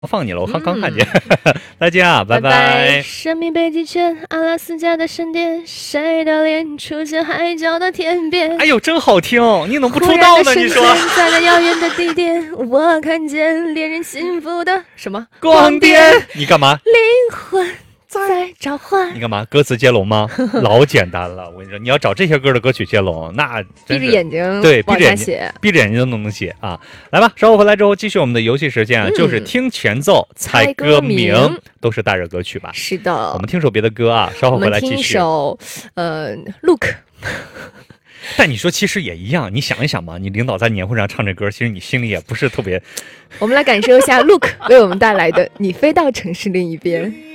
放你了，我刚看见。再见啊，拜拜。神秘北极圈，阿拉斯加的神殿，谁的脸出现海角的天边？ 哎呦，真好听！你怎么不出道呢？你说， 在那遥远的地点，我看见恋人幸福的什么光点？你干嘛？ 灵魂在召唤。 你干嘛？歌词接龙吗？老简单了，我跟你说，你要找这些歌的歌曲接龙，那闭着眼睛对， 往下写， 闭着眼睛都能写啊！来吧，稍后回来之后继续我们的游戏时间啊，就是听前奏猜歌名，都是大热歌曲吧？ 是的， 我们听首别的歌啊，稍后回来继续。 我们听首Look。 但你说其实也一样，你想一想嘛，你领导在年会上唱这歌，其实你心里也不是特别。 我们来感受一下 Look 为我们带来的《你飞到城市另一边》。